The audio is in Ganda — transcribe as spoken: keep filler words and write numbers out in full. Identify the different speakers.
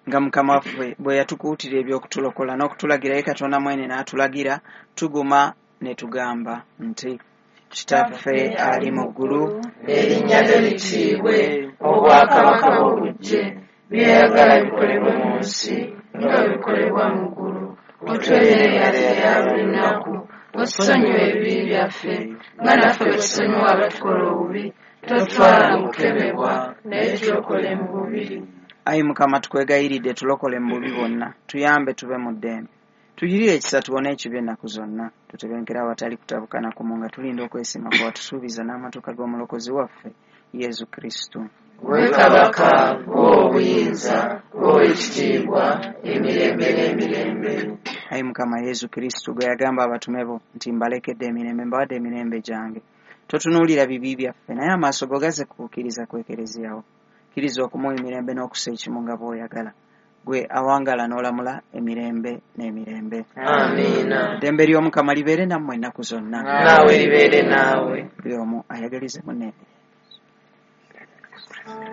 Speaker 1: nga Mukama waffe bwe yatukuutira eby'okutulokola n'okutulagira ye Katonda mwene n'atulagira tuguma ne tugamba nti Kitaffe ali mu ggulu,
Speaker 2: erinnya lyo litiibwe, obwakabaka bwo bujje, byeyagala bikolebwe mu nsi nga bikolebwa mu ggulu. Otuweerere ya lunaku, otusonyiwe ebibi byaffe nga naffe bwe tusonyiwa abatukola obubi, totwala mu kukemebwa naye tulokole mu bubi.
Speaker 1: Ayi Mukama tukwegayiridde tulokole mu bubi bwonna, tuyambe tube mu ddembe, tugirire ekisa tuwone ekibi ennaku zonna, tutebenkera awatali kutabukana kumu nga tulinda okwesiima kwe watusuubiza n'amatuka g'omulokozi waffe Yesu Kristo.
Speaker 2: Gwe kabaka, obuyinza, ekitiibwa, emirembe n'emirembe.
Speaker 1: Ayi Mukama Yesu Kristo gwe yagamba abatume bo nti mbalekedde emirembe mbawadde emirembe gyange, totunuulira bibi byaffe naye amaaso go gaze kukkiriza kwekereziyawo. Kkiriza okumuwa emirembe n'okusa ekimu nga bw'oyagala, gwe awangala n'olamula emirembe n'emirembe.
Speaker 2: Amiina.
Speaker 1: Eddembe ly'Omukama libeere nammwe ennaku zonna.
Speaker 2: Naawe libeere naawe.
Speaker 1: Buli omu ayagalize munne.